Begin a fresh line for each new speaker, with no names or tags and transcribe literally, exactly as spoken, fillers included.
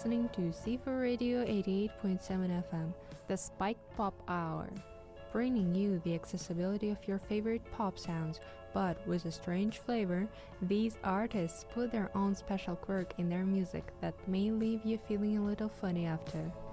listening to C four Radio eighty-eight point seven F M, the Spiked Pop Hour, bringing you the accessibility of your favorite pop sounds, but with a strange flavor. These artists put their own special quirk in their music that may leave you feeling a little funny after.